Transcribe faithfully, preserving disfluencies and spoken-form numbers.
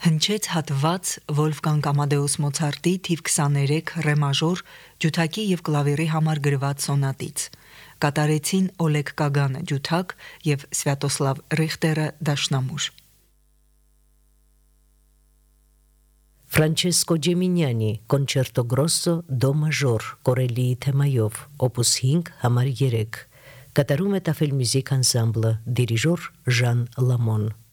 Հնչեց հատված Վոլֆգանգ Ամադեուս Մոցարտի թիվ քսաներեք ռե մաժոր ջութակի և կլավիրի համար գրված սոնատից։ Կատարեցին Օլեգ Կագանը ջութակ և Սվյատոսլավ Ռիխտերը դաշնամուր։ Ֆրանչեսկո Ջեմինյանի Կոնչերտո գրոսո դո մաժոր կորելիի թեմայով օպուս հինգ համար երեք։ Կատարում է Տաֆել Մյուզիք Անսամբլը, դիրիժոր Ժան Լամոն։